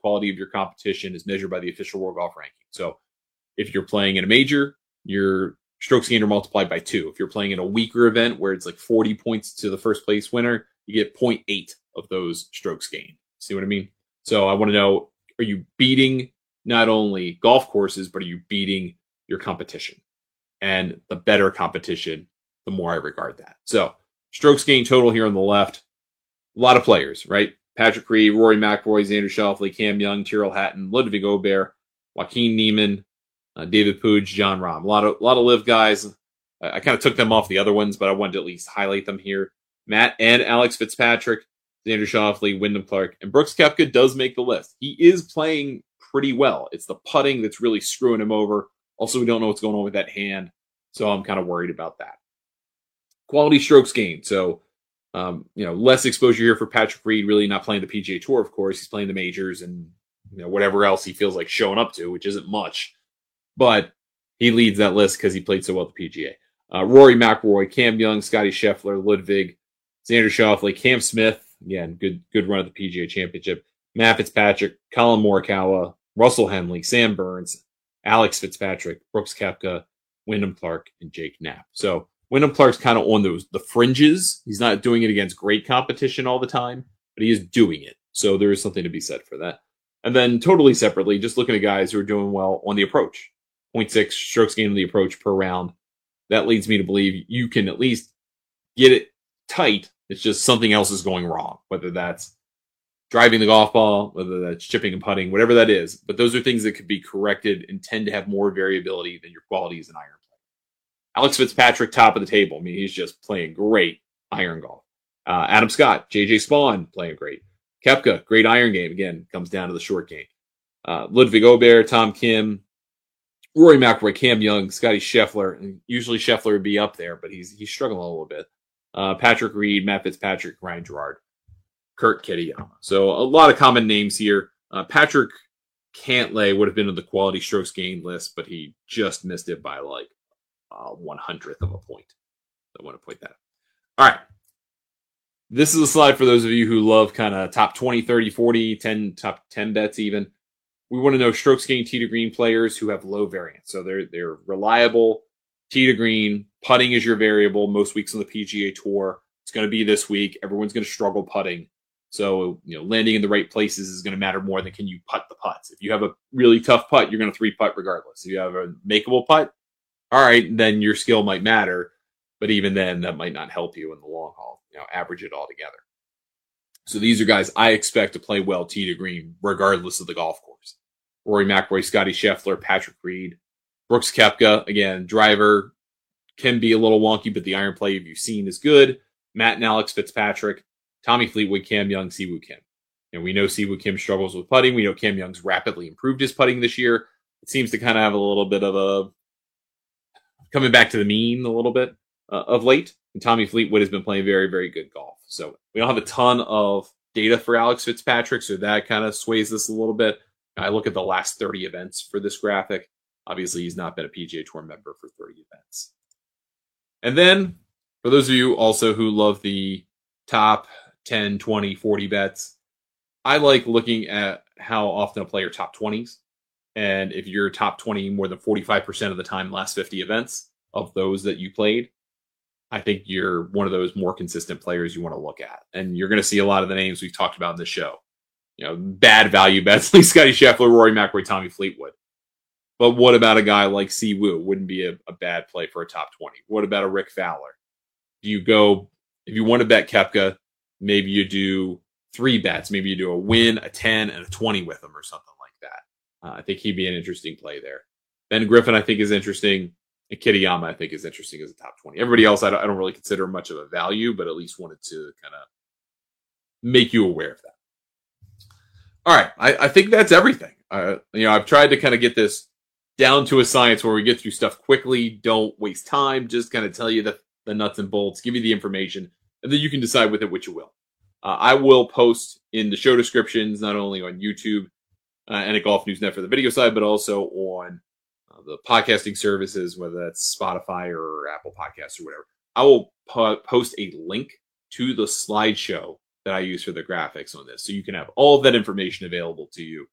quality of your competition is measured by the official World Golf Ranking. So if you're playing in a major, your strokes gained are multiplied by 2. If you're playing in a weaker event where it's like 40 points to the first place winner, you get 0.8 of those strokes gained. See what I mean? So I want to know, are you beating not only golf courses, but are you beating your competition? And the better competition, the more I regard that. So strokes gained total here on the left. A lot of players, right? Patrick Reed, Rory McIlroy, Xander Schauffele, Cam Young, Tyrrell Hatton, Ludwig Aubert, Joaquin Niemann, David Puig, John Rahm. A lot of live guys. I kind of took them off the other ones, but I wanted to at least highlight them here. Matt and Alex Fitzpatrick, Xander Schauffele, Wyndham Clark, and Brooks Koepka does make the list. He is playing pretty well. It's the putting that's really screwing him over. Also, we don't know what's going on with that hand, so I'm kind of worried about that. Quality strokes gained. So, less exposure here for Patrick Reed, really not playing the PGA Tour, of course. He's playing the majors and whatever else he feels like showing up to, which isn't much. But he leads that list because he played so well at the PGA. Rory McIlroy, Cam Young, Scotty Scheffler, Ludwig, Xander Schauffele, Cam Smith. Again, good run at the PGA Championship. Matt Fitzpatrick, Colin Morikawa, Russell Henley, Sam Burns, Alex Fitzpatrick, Brooks Koepka, Wyndham Clark, and Jake Knapp. So Wyndham Clark's kind of on the fringes. He's not doing it against great competition all the time, but he is doing it. So there is something to be said for that. And then totally separately, just looking at guys who are doing well on the approach. 0.6 strokes gained on the approach per round. That leads me to believe you can at least get it tight. It's just something else is going wrong, whether that's driving the golf ball, whether that's chipping and putting, whatever that is. But those are things that could be corrected and tend to have more variability than your quality as an iron player. Alex Fitzpatrick, top of the table. I mean, he's just playing great iron golf. Adam Scott, JJ Spawn, playing great. Koepka, great iron game. Again, comes down to the short game. Ludwig Aubert, Tom Kim, Rory McIlroy, Cam Young, Scotty Scheffler. And usually Scheffler would be up there, but he's struggling a little bit. Patrick Reed, Matt Fitzpatrick, Ryan Gerard, Kurt Kitayama. So a lot of common names here. Patrick Cantlay would have been on the quality strokes gained list, but he just missed it by like 1/100th of a point. So I want to point that out. All right. This is a slide for those of you who love kind of top 20, 30, 40, 10, top 10 bets even. We want to know strokes gained tee to green players who have low variance. So they're reliable, tee to green, putting is your variable most weeks on the PGA Tour. It's going to be this week. Everyone's going to struggle putting. So, landing in the right places is going to matter more than can you putt the putts. If you have a really tough putt, you're going to 3-putt regardless. If you have a makeable putt, all right, then your skill might matter. But even then, that might not help you in the long haul. Average it all together. So these are guys I expect to play well tee to green, regardless of the golf course. Rory McIlroy, Scotty Scheffler, Patrick Reed, Brooks Koepka. Again, driver can be a little wonky, but the iron play you've seen is good. Matt and Alex Fitzpatrick, Tommy Fleetwood, Cam Young, Siwoo Kim. And we know Siwoo Kim struggles with putting. We know Cam Young's rapidly improved his putting this year. It seems to kind of have a little bit of a coming back to the mean a little bit of late. And Tommy Fleetwood has been playing very, very good golf. So we don't have a ton of data for Alex Fitzpatrick, so that kind of sways this a little bit. I look at the last 30 events for this graphic. Obviously, he's not been a PGA Tour member for 30 events. And then, for those of you also who love the top 10, 20, 40 bets, I like looking at how often a player top 20s. And if you're top 20 more than 45% of the time last 50 events of those that you played, I think you're one of those more consistent players you want to look at. And you're going to see a lot of the names we've talked about in the show. Bad value bets like Scotty Scheffler, Rory McIlroy, Tommy Fleetwood. But what about a guy like Siwoo? Wouldn't be a bad play for a top 20. What about a Rick Fowler? If you want to bet Koepka, maybe you do 3 bets. Maybe you do a win, a 10, and a 20 with him or something like that. I think he'd be an interesting play there. Ben Griffin, I think, is interesting. And Kitayama, I think, is interesting as a top 20. Everybody else, I don't really consider much of a value, but at least wanted to kind of make you aware of that. All right, I think that's everything. I've tried to kind of get this down to a science where we get through stuff quickly, don't waste time, just kind of tell you the nuts and bolts, give you the information, and then you can decide with it what you will. I will post in the show descriptions, not only on YouTube and at Golf News Net for the video side, but also on the podcasting services, whether that's Spotify or Apple Podcasts or whatever. I will post a link to the slideshow that I use for the graphics on this. So you can have all of that information available to you